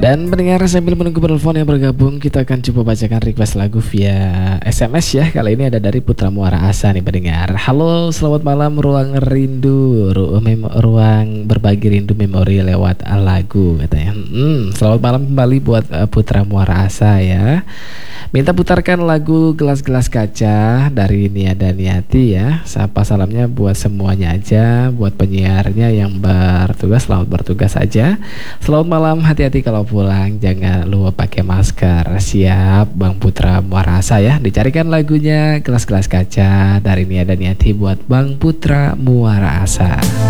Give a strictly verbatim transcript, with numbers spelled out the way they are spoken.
Dan pendengar, sambil menunggu penelpon yang bergabung, kita akan coba bacakan request lagu via S M S ya. Kali ini ada dari Putra Muara Asa nih pendengar. Halo, selamat malam ruang rindu, ru mem ruang berbagi rindu memori lewat lagu katanya. Hmm, selamat malam kembali buat uh, Putra Muara Asa ya. Minta putarkan lagu Gelas-Gelas Kaca dari Nia dan Niati ya. Sapa salamnya buat semuanya aja, buat penyiarnya yang bertugas, selamat bertugas aja. Selamat malam, hati-hati kalau pulang, jangan lupa pakai masker. Siap Bang Putra Muara Asa ya. Dicarikan lagunya Gelas-Gelas Kaca dari Nia dan Niati buat Bang Putra Muara Asa.